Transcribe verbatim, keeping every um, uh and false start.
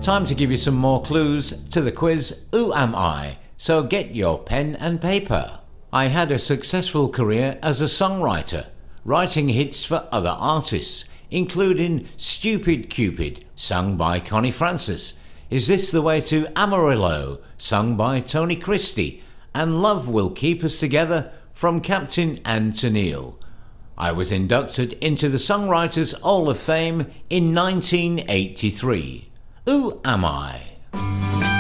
Time to give you some more clues to the quiz Who Am I? So get your pen and paper. I had a successful career as a songwriter, writing hits for other artists, including Stupid Cupid, sung by Connie Francis, Is This the Way to Amarillo, sung by Tony Christie, and Love Will Keep Us Together from Captain Ann Neal. I was inducted into the Songwriters Hall of Fame in nineteen eighty-three. Who am I?